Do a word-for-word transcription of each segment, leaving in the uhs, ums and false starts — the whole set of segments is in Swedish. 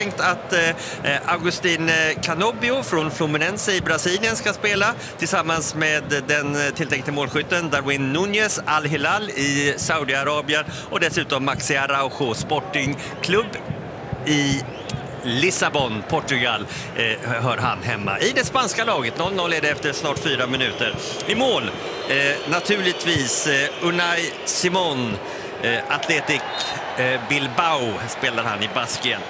att eh, Agustin Canobio från Fluminense i Brasilien ska spela tillsammans med den tilltänkte målskytten Darwin Núñez Al-Hilal i Saudiarabien och dessutom Maxi Araujo Sportingklubb i Lissabon, Portugal, eh, hör han hemma. I det spanska laget, noll noll är det efter snart fyra minuter. I mål, eh, naturligtvis eh, Unai Simón, eh, Athletic eh, Bilbao spelar han i Baskien.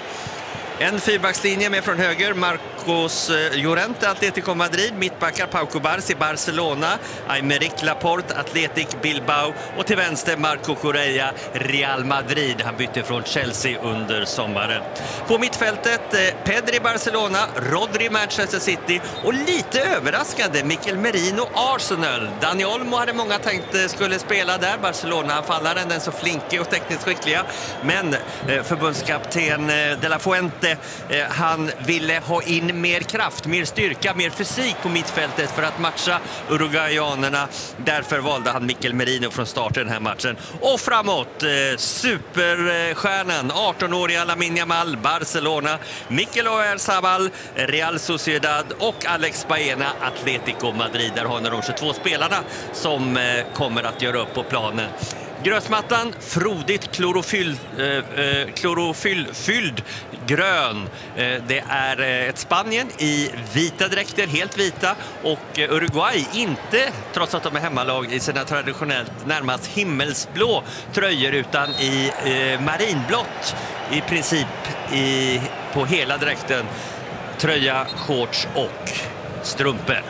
En fyrbackslinje med från höger Marcos Llorente, Atletico Madrid, mittbackar Pau Cubarsí, Barcelona, Aymeric Laporte, Athletic Bilbao och till vänster Marco Correa, Real Madrid. Han bytte från Chelsea under sommaren. På mittfältet eh, Pedri, Barcelona, Rodri, Manchester City och lite överraskande Mikel Merino, Arsenal. Dani Olmo hade många tänkt skulle spela där, Barcelona-anfallaren, den så flinke och tekniskt skickliga. Men eh, förbundskapten eh, De La Fuente, eh, han ville ha in mer kraft, mer styrka, mer fysik på mittfältet för att matcha uruguayanerna. Därför valde han Mikel Merino från start i den här matchen. Och framåt, eh, superstjärnan, arton-åriga Lamine Yamal, Barcelona, Mikel Oyarzabal, Real Sociedad och Alex Baena, Atletico Madrid. Där har ni de tjugotvå spelarna som eh, kommer att göra upp på planen. Grösmattan, frodigt klorofyll, eh, eh, klorofyllfylld grön. Eh, det är eh, ett Spanien i vita dräkter, helt vita, och eh, Uruguay inte, trots att de är hemmalag, i sina traditionellt närmast himmelsblå tröjor utan i eh, marinblått i princip i, på hela dräkten. Tröja, shorts och strumpor.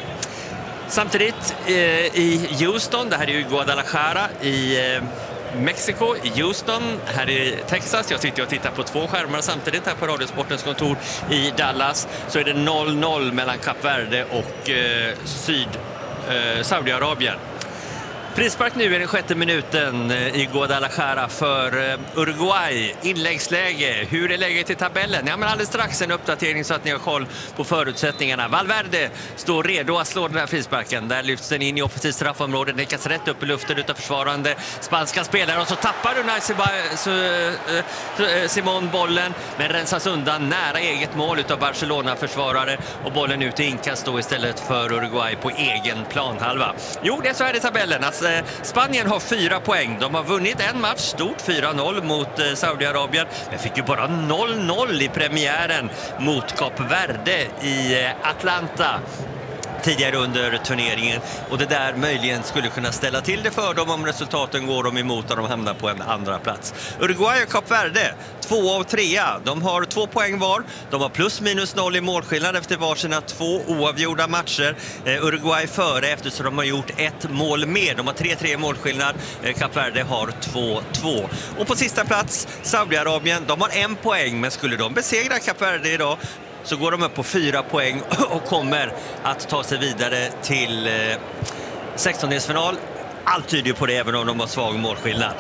Samtidigt eh, i Houston, det här är ju Guadalajara i eh, Mexiko, i Houston, här i Texas. Jag sitter och tittar på två skärmar samtidigt här på Radiosportens kontor i Dallas. Så är det noll noll mellan Kap Verde och eh, Syd, eh, Saudiarabien. Frispark nu i den sjätte minuten i Guadalajara för Uruguay. Inläggsläge. Hur är läget i tabellen? Ja, men alldeles strax en uppdatering så att ni har koll på förutsättningarna. Valverde står redo att slå den här frisparken. Där lyfts den in i offensivt straffområde. Nickas rätt upp i luften utav försvarande spanska spelare. Och så tappar Unai Simón bollen, men rensas undan nära eget mål utav Barcelona-försvarare. Och bollen ut i inkast då istället för Uruguay på egen planhalva. Jo, det är så här i tabellen. Alltså, Spanien har fyra poäng. De har vunnit en match, stort fyra noll mot eh, Saudiarabien, men fick ju bara noll noll i premiären mot Kap Verde i eh, Atlanta tidigare under turneringen, och det där möjligen skulle kunna ställa till det för dem om resultaten går dem emot och de hamnar på en andra plats. Uruguay och Kap Verde, två av trea. De har två poäng var. De har plus minus noll i målskillnad efter varsina två oavgjorda matcher. Eh, Uruguay före eftersom de har gjort ett mål mer. De har tre tre målskillnad. Eh, Kap Verde har två två. Och på sista plats, Saudiarabien. De har en poäng, men skulle de besegra Kap Verde idag så går de upp på fyra poäng och kommer att ta sig vidare till eh, sextondelsfinal. Allt tyder på det, även om de har svag målskillnad.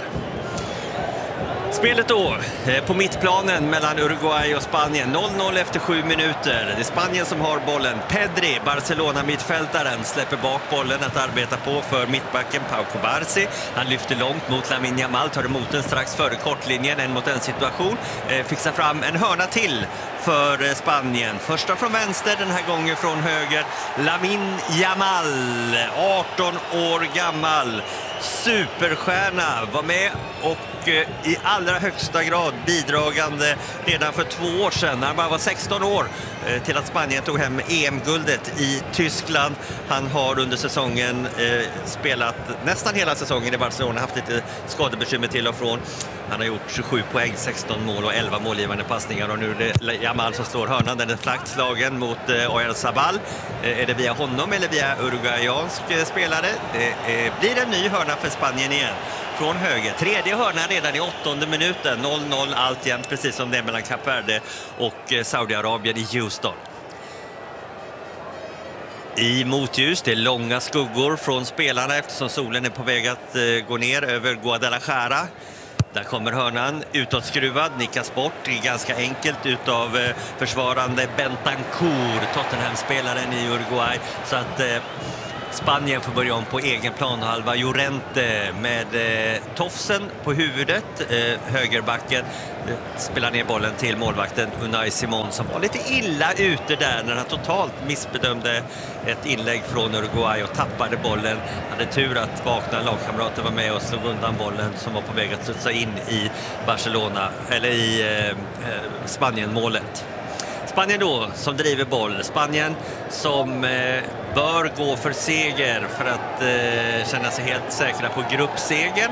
Spelet då eh, på mittplanen mellan Uruguay och Spanien. noll noll efter sju minuter. Det är Spanien som har bollen. Pedri, Barcelona-mittfältaren, släpper bak bollen att arbeta på för mittbacken Pau Cubarsí. Han lyfter långt mot Lamine Yamal, tar emot den strax före kortlinjen, en mot en situation. Eh, fixar fram en hörna till för eh, Spanien. Första från vänster, den här gången från höger. Lamine Yamal, arton år gammal. Superstjärna, var med och eh, i allra högsta grad bidragande redan för två år sedan, när han bara var sexton år, eh, till att Spanien tog hem E M-guldet i Tyskland. Han har under säsongen eh, spelat nästan hela säsongen i Barcelona, haft lite skadebekymmer till och från. Han har gjort tjugosju poäng, sexton mål och elva målgivande passningar, och nu är det Yamal som slår hörnan. Den är flackt slagen mot eh, Oyarzabal. Eh, är det via honom eller via uruguayansk eh, spelare? Det eh, blir en ny hörna för Spanien igen från höger. Tredje hörnan redan i åttonde minuten. noll noll alltjämt, precis som det är mellan Kap Verde och eh, Saudiarabien i Houston. I motljus, det är långa skuggor från spelarna eftersom solen är på väg att eh, gå ner över Guadalajara. Där kommer hörnan, utåtskruvad, nickas bort. Det är ganska enkelt utav eh, försvarande Bentancur, Tottenham-spelaren i Uruguay. Så att eh, Spanien får börja om på egen planhalva. Llorente med eh, tofsen på huvudet. Eh, högerbacken eh, spelar ner bollen till målvakten Unai Simón som var lite illa ute där när han totalt missbedömde ett inlägg från Uruguay och tappade bollen. Hade tur att vakna lagkamrater var med och slog undan bollen som var på väg att studsa in i Barcelona, eller i eh, Spanien-målet. Spanien då som driver boll. Spanien som eh, bör gå för seger för att eh, känna sig helt säkra på gruppsegern.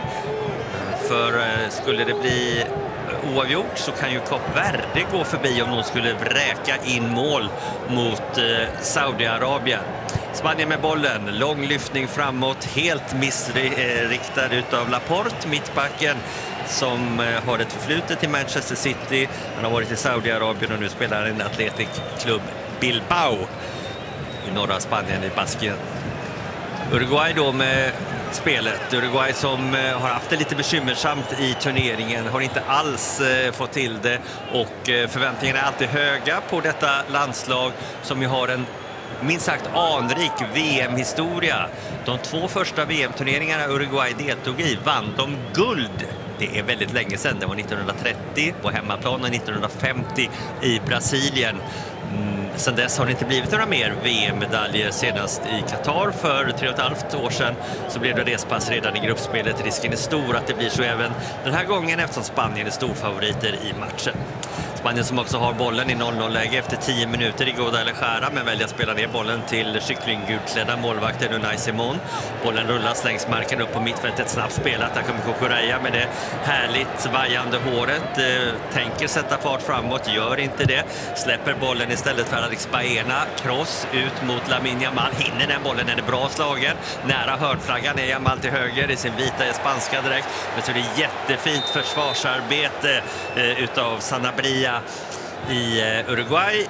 För eh, skulle det bli oavgjort så kan ju Kap Verde gå förbi om någon skulle vräka in mål mot eh, Saudiarabien. Spanien med bollen, lång lyftning framåt, helt missriktad utav Laporte, mittbacken som har ett förflutet i Manchester City. Han har varit i Saudiarabien och nu spelar en Athletic Club Bilbao i norra Spanien i Baskien. Uruguay då med spelet. Uruguay som har haft det lite bekymmersamt i turneringen, har inte alls fått till det och förväntningarna är alltid höga på detta landslag som ju har en minst sagt anrik V M-historia. De två första V M-turneringarna Uruguay deltog i vann de guld. Det är väldigt länge sedan. Det var nittonhundratrettio på hemmaplan och nittonhundrafemtio i Brasilien. Mm, sen dess har det inte blivit några mer V M-medaljer. Senast i Qatar för tre och ett halvt år sedan så blev det respass redan i gruppspelet. Risken är stor att det blir så även den här gången eftersom Spanien är storfavoriter i matchen. Spanien som också har bollen i noll noll-läge efter tio minuter i Goda eller skära, men väljer att spela ner bollen till kycklinggulklädda målvakten Unai Simón. Bollen rullas längs marken upp på mittfältet, snabbt spelat. Där kommer Cucurella med det härligt vajande håret. Eh, tänker sätta fart framåt, gör inte det. Släpper bollen istället för Alex Baena. Cross ut mot Lamine Yamal. Hinner den bollen, den är bra slagen. Nära hörnflaggan är Yamal till höger i sin vita spanska direkt. Men så är det jättefint försvarsarbete eh, utav Sanabria i Uruguay.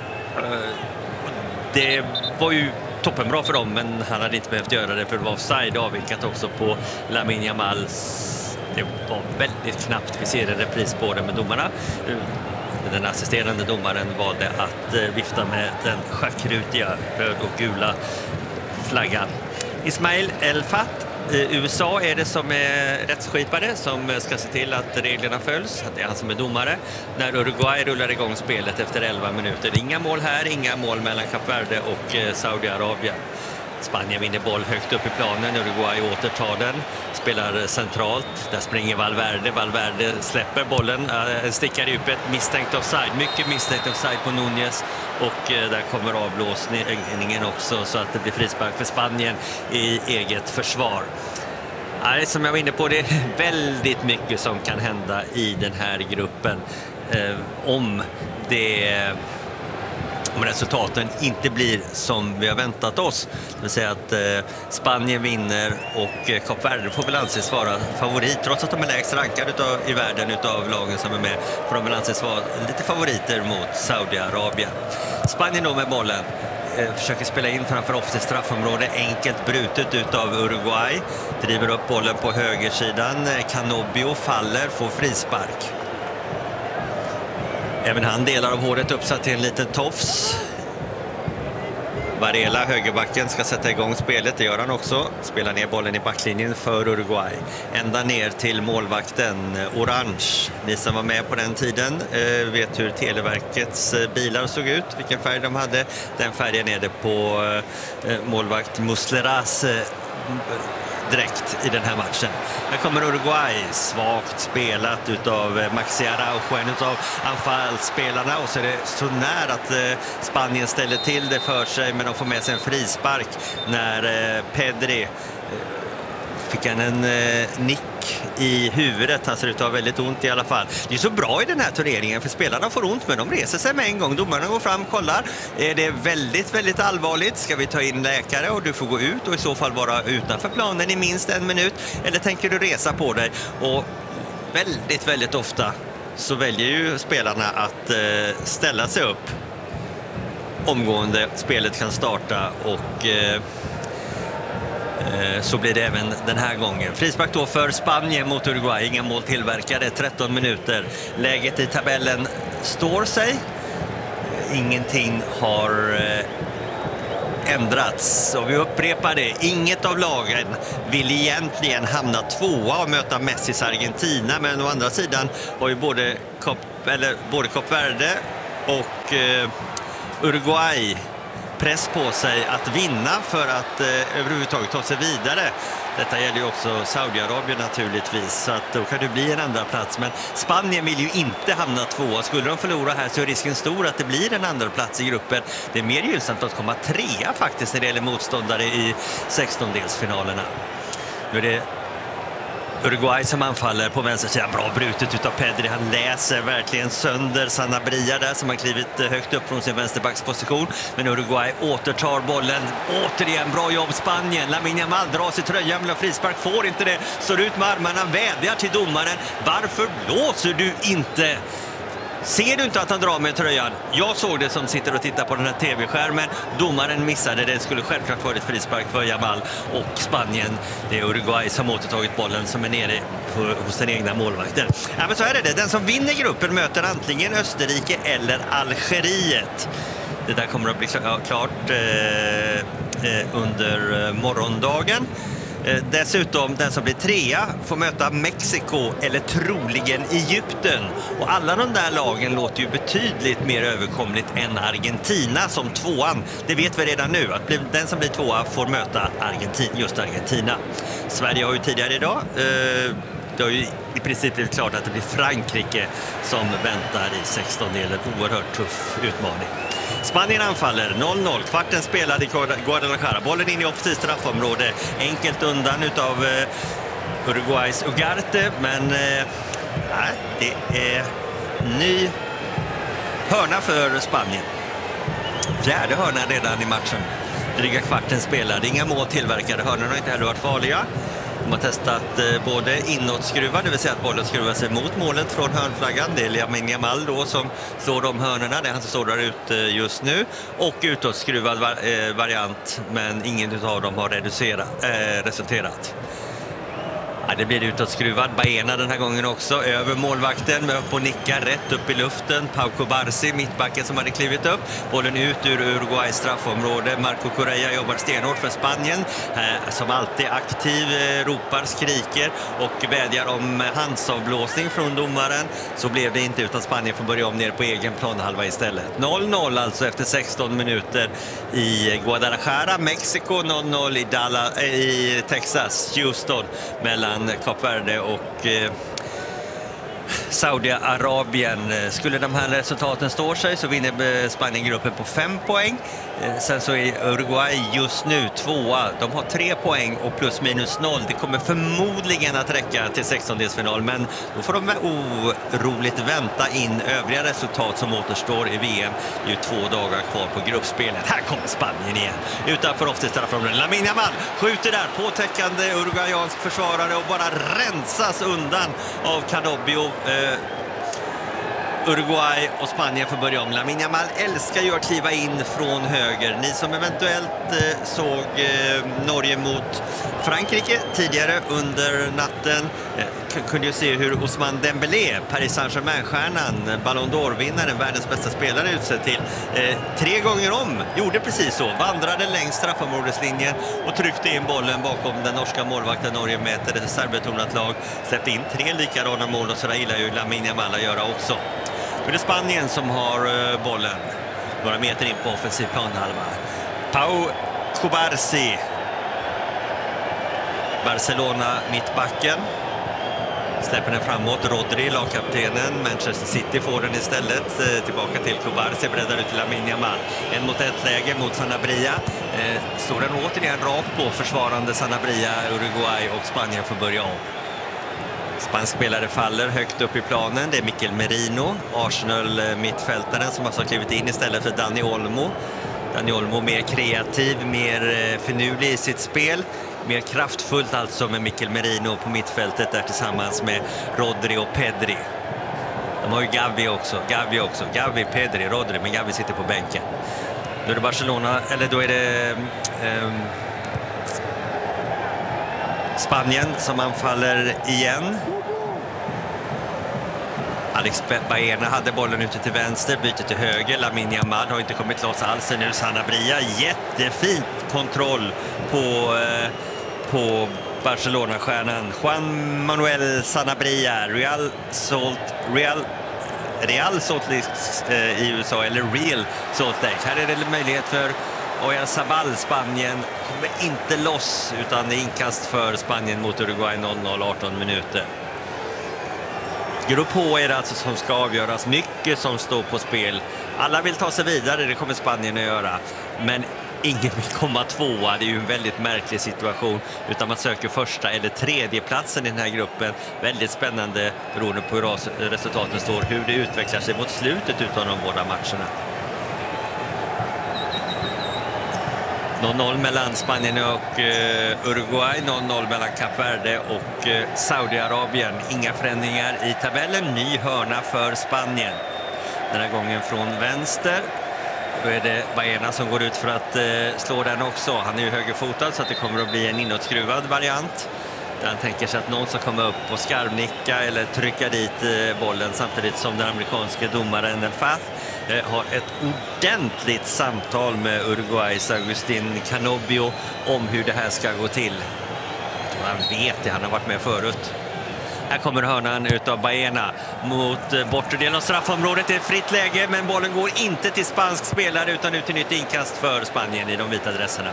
Det var ju toppenbra för dem, men han hade inte behövt göra det för det var offside avvikat också på Lamine Yamal. Det var väldigt knappt. Vi ser en repris på det med domarna. Den assisterande domaren valde att vifta med den schackrutiga röd och gula flaggan. Ismail El Fat. I U S A är det som är rättsskipare som ska se till att reglerna följs, att det är han som är domare. När Uruguay rullar igång spelet efter elva minuter. Inga mål här, inga mål mellan Kap Verde och Saudiarabien. Spanien vinner boll högt upp i planen, Uruguay återtar den, spelar centralt, där springer Valverde, Valverde släpper bollen, äh, stickar upp ett misstänkt offside, mycket misstänkt offside på Núñez och äh, där kommer avblåsningen också så att det blir frispark för Spanien i eget försvar. Äh, som jag var inne på, det är väldigt mycket som kan hända i den här gruppen äh, om det om resultaten inte blir som vi har väntat oss. Det vill säga att eh, Spanien vinner och eh, Kap Verde får väl anses vara favorit. Trots att de är lägst rankade utav, i världen utav lagen som är med får de väl anses vara lite favoriter mot Saudiarabien. Spanien då med bollen. Eh, försöker spela in framför offensivt straffområde. Enkelt brutet utav Uruguay. Driver upp bollen på högersidan. Canobio faller, får frispark. Även han delar av håret uppsatt till en liten tofs. Varela, högerbacken, ska sätta igång spelet. Det gör han också. Spelar ner bollen i backlinjen för Uruguay. Ända ner till målvakten Orange. Ni som var med på den tiden eh, vet hur Televerkets bilar såg ut. Vilken färg de hade. Den färgen är det på eh, målvakt Musleras eh, direkt i den här matchen. Här kommer Uruguay, svagt spelat utav Maxi Araujo, en utav anfallsspelarna, och så är det så nära att eh, Spanien ställer till det för sig, men de får med sig en frispark när eh, Pedri eh, fick han en eh, nick i huvudet. Han ser ut att ha väldigt ont i alla fall. Det är så bra i den här turneringen för spelarna får ont, men de reser sig med en gång. Domarna går fram, kollar. Är det väldigt, väldigt allvarligt? Ska vi ta in läkare och du får gå ut och i så fall vara utanför planen i minst en minut? Eller tänker du resa på dig? Och väldigt, väldigt ofta så väljer ju spelarna att eh, ställa sig upp omgående. Spelet kan starta och eh, så blir det även den här gången. Frispark då för Spanien mot Uruguay. Inga mål tillverkade, tretton minuter. Läget i tabellen står sig. Ingenting har ändrats. Och vi upprepar det, inget av lagen vill egentligen hamna tvåa och möta Messis Argentina. Men å andra sidan har ju både Kop, eller både Kap Verde och eh, Uruguay press på sig att vinna för att eh, överhuvudtaget ta sig vidare. Detta gäller ju också Saudiarabien naturligtvis, så att då kan det bli en andra plats. Men Spanien vill ju inte hamna tvåa. Skulle de förlora här så är risken stor att det blir en andra plats i gruppen. Det är mer gynnsamt att komma trea faktiskt när det gäller motståndare i sextondelsfinalerna. Nu är det Uruguay som anfaller på vänstersidan. Bra brutet utav Pedri. Han läser verkligen sönder Sanabria där som har klivit högt upp från sin vänsterbacksposition. Men Uruguay återtar bollen. Återigen bra jobb Spanien. Lamine Yamal drar sig tröjan, men frispark får inte det. Står ut med armarna, vädjar till domaren. Varför blåser du inte? Ser du inte att han drar med tröjan? Jag såg det som sitter och tittar på den här tv-skärmen. Domaren missade det. Skulle självklart varit frispark för Yamal och Spanien. Det är Uruguay som återtagit bollen som är nere på, hos den egna målvakten. Ja, men så är det. Den som vinner gruppen möter antingen Österrike eller Algeriet. Det där kommer att bli klart eh, eh, under morgondagen. Dessutom, den som blir trea får möta Mexiko eller troligen Egypten. Och alla de där lagen låter ju betydligt mer överkomligt än Argentina som tvåan. Det vet vi redan nu, att den som blir tvåa får möta Argentina, just Argentina. Sverige har ju tidigare idag... Eh, Det har ju i princip blivit klart att det blir Frankrike som väntar i sextondelen. Oerhört tuff utmaning. Spanien anfaller noll noll. Kvarten spelad i Guadalajara. Bollen in i offensivt straffområde. Enkelt undan utav eh, Uruguays Ugarte. Men eh, det är ny hörna för Spanien. Fjärde hörna redan i matchen. Dryga kvarten spelad. Inga mål tillverkade. Hörnorna har inte heller varit farliga. De har testat eh, både inåtskruvar, det vill säga att bollen skruvar sig mot målet från hörnflaggan. Det är Lamine Yamal då som slår de hörnorna, det är han som står där ute just nu. Och utåtskruvad var, eh, variant, men ingen av dem har reducerat, eh, resulterat. Ja, det blir utåtskruvad. Baena den här gången också. Över målvakten med upp och nickar rätt upp i luften. Pau Cubarsí, mittbacken som hade klivit upp. Bollen ut ur Uruguays straffområde. Marco Correa jobbar stenhårt för Spanien. Eh, som alltid aktiv, eh, ropar, skriker och vädjar om handsavblåsning från domaren. Så blev det inte, utan Spanien får börja om ner på egen planhalva istället. noll noll alltså efter sexton minuter i Guadalajara. Mexiko noll noll i, Dallas, eh, i Texas, Houston, mellan Kap Verde och eh, Saudiarabien. Skulle de här resultaten stå sig så vinner Spanien gruppen på fem poäng. Sen så är Uruguay just nu tvåa. De har tre poäng och plus minus noll. Det kommer förmodligen att räcka till sextondelsfinal, men då får de oroligt vänta in övriga resultat som återstår i V M. Det är ju två dagar kvar på gruppspelet. Här kommer Spanien igen. Utanför offside-straffområdet. Lamine Yamal skjuter där på täckande uruguayansk försvarare och bara rensas undan av Canobbio. Eh, Uruguay och Spanien får börja om. Lamine Yamal älskar ju att kliva in från höger. Ni som eventuellt eh, såg eh, Norge mot Frankrike tidigare under natten eh, kunde ju se hur Ousmane Dembélé, Paris Saint-Germain-stjärnan, Ballon d'Or-vinnaren, världens bästa spelare utsett till, eh, tre gånger om gjorde precis så. Vandrade längs straffområdeslinjen och tryckte in bollen bakom den norska målvakten. Norge mäter ett serbetonat lag. Släppte in tre likadana mål, och så där gillar ju Lamine Yamal att göra också. Nu är det Spanien som har bollen några meter in på offensiv planhalva. Pau Cubarsí, Barcelona mittbacken, släpper den framåt. Rodri, lagkaptenen, Manchester City får den istället. Tillbaka till Cubarsí, breddar ut till Lamine Yamal. En mot ett läge mot Sanabria. Eh, slår den återigen rakt på försvarande Sanabria, Uruguay, och Spanien får börja om. Spanskspelare faller högt upp i planen. Det är Mikel Merino, Arsenal-mittfältaren, som har klivit in istället för Dani Olmo. Dani Olmo mer kreativ, mer finurlig i sitt spel. Mer kraftfullt alltså med Mikel Merino på mittfältet där tillsammans med Rodri och Pedri. De har ju Gavi också. Gavi också. Gavi, Pedri, Rodri, men Gavi sitter på bänken. Då är det Barcelona, eller då är det... Um, Spanien som anfaller igen. Alex Baena hade bollen ute till vänster, byter till höger. Lamine Yamal har inte kommit loss alls. Nu Sanabria, jättefint kontroll på, eh, på Barcelona-stjärnan. Juan Manuel Sanabria, Real Salt, Real, Real Salt Lake eh, i U S A, eller Real Salt Lake. Här är det möjlighet för Oyarzabal, Spanien kommer inte loss, utan det är inkast för Spanien mot Uruguay. Noll noll, arton minuter. Grupp H är det alltså som ska avgöras, mycket som står på spel. Alla vill ta sig vidare, det kommer Spanien att göra. Men ingen vill komma tvåa, det är ju en väldigt märklig situation. Utan man söker första eller tredje platsen i den här gruppen. Väldigt spännande beroende på hur resultaten står, hur det utvecklar sig mot slutet utav de båda matcherna. noll noll mellan Spanien och eh, Uruguay, noll noll mellan Kap Verde och eh, Saudiarabien. Inga förändringar i tabellen, ny hörna för Spanien. Den här gången från vänster. Då är det Baena som går ut för att eh, slå den också. Han är ju högerfotad så att det kommer att bli en inåtskruvad variant. Där han tänker sig att någon ska komma upp och skarvnicka eller trycka dit eh, bollen, samtidigt som den amerikanske domaren El Fath eh, har ett ordentligt samtal med Uruguays Agustín Canobbio om hur det här ska gå till. Han vet det, han har varit med förut. Här kommer hörnan utav Baena mot eh, bortre delen av straffområdet. Det är fritt läge, men bollen går inte till spansk spelare utan ut till nytt inkast för Spanien i de vita dresserna.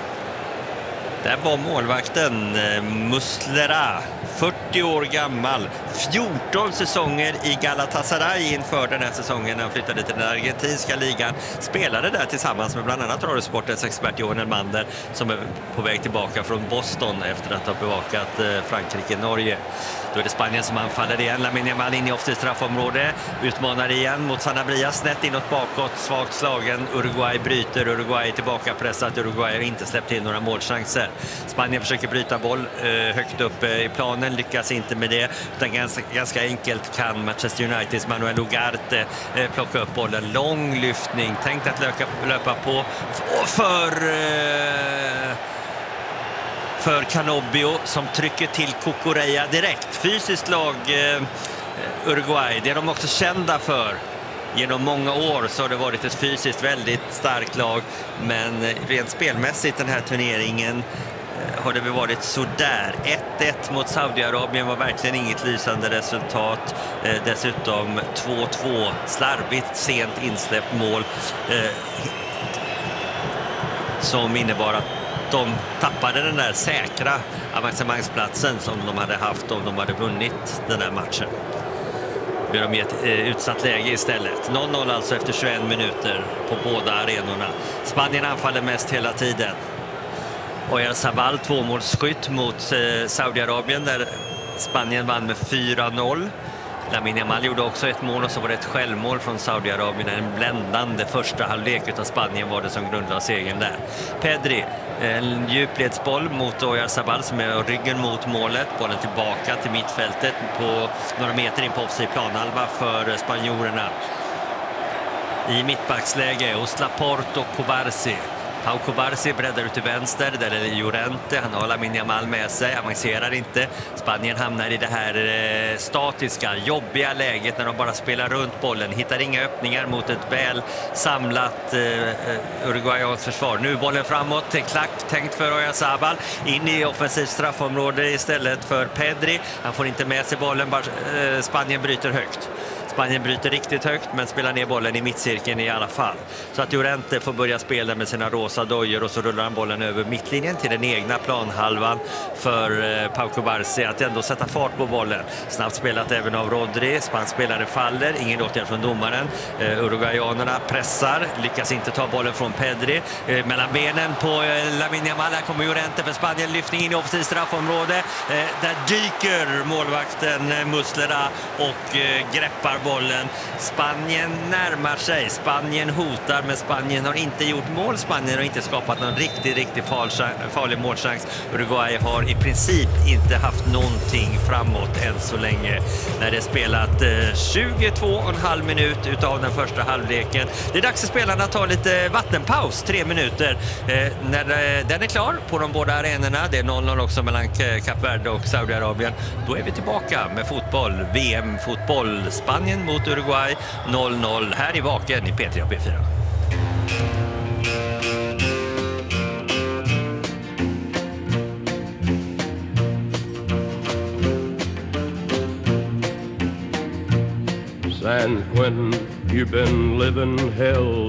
Där var målvakten Muslera, fyrtio år gammal, fjorton säsonger i Galatasaray inför den här säsongen när han flyttade till den argentinska ligan. Spelade där tillsammans med bland annat Radiosportens expert Johan Elmander, som är på väg tillbaka från Boston efter att ha bevakat Frankrike-Norge. Då är det Spanien som anfaller igen. Lamine Yamal in i offside straffområde. Utmanar igen mot Sanabria. Snett inåt bakåt. Svagt slagen. Uruguay bryter. Uruguay är tillbaka pressat. Uruguay har inte släppt till några målchanser. Spanien försöker bryta boll eh, högt upp eh, i planen. Lyckas inte med det. Utan ganska, ganska enkelt kan Manchester Uniteds Manuel Ugarte eh, plocka upp bollen. Lång lyftning. Tänkt att löka, löpa på för... Eh, för Canobbio som trycker till Cucurella direkt. Fysiskt lag eh, Uruguay, det är de också kända för. Genom många år så har det varit ett fysiskt väldigt starkt lag, men rent spelmässigt den här turneringen eh, har det väl varit sådär. ett ett mot Saudiarabien var verkligen inget lysande resultat. Eh, dessutom två två, slarvigt sent insläppt mål eh, som innebar att de tappade den där säkra avancemangsplatsen som de hade haft om de hade vunnit den här matchen. Nu är de i ett eh, utsatt läge istället. noll noll alltså efter tjugoen minuter på båda arenorna. Spanien anfaller mest hela tiden. Oyarzabal tvåmålsskytt mot eh, Saudiarabien där Spanien vann med fyra noll. Lamine Yamal gjorde också ett mål och så var det ett självmål från Saudiarabien. En bländande första halvlek utav Spanien var det som grundlade segern där. Pedri, en djupledsboll mot Oyarzabal som är ryggen mot målet. Bollen tillbaka till mittfältet på några meter in på offside planhalva för spanjorerna. I mittbacksläge hos Laporte och Cubarsí. Pau Cubarsí breddar ut till vänster, där är det Llorente, han har Lamine Yamal med sig, avancerar inte. Spanien hamnar i det här eh, statiska, jobbiga läget när de bara spelar runt bollen, hittar inga öppningar mot ett väl samlat eh, Uruguayans försvar. Nu bollen framåt, en klack tänkt för Oyarzabal, in i offensivt straffområde istället för Pedri. Han får inte med sig bollen, bara, eh, Spanien bryter högt. Spanien bryter riktigt högt men spelar ner bollen i mittcirkeln i alla fall. Så att Llorente får börja spela med sina rosa dojor och så rullar han bollen över mittlinjen till den egna planhalvan för eh, Pau Cubarsí att ändå sätta fart på bollen. Snabbt spelat även av Rodri. Spansk spelare faller, ingen åtgärd från domaren. Eh, Uruguayanerna pressar, lyckas inte ta bollen från Pedri. Eh, mellan benen på eh, Lamine Yamal, här kommer Llorente för Spanien, lyftning in i offensivt straffområde. Eh, där dyker målvakten eh, Muslera och eh, greppar bollen. Spanien närmar sig. Spanien hotar, men Spanien har inte gjort mål. Spanien har inte skapat någon riktigt, riktigt farlig målchans. Uruguay har i princip inte haft någonting framåt än så länge. När det är spelat tjugotvå och en halv minut utav den första halvleken. Det är dags för spelarna att ta lite vattenpaus, tre minuter. Eh, när den är klar på de båda arenorna, det är noll noll också mellan Kap Verde och Saudiarabien, då är vi tillbaka med fotboll, V M-fotboll. Spanien Spanien mot Uruguay noll noll. Här i Vaken i P tre och P fyra. San Quentin, you've been living hell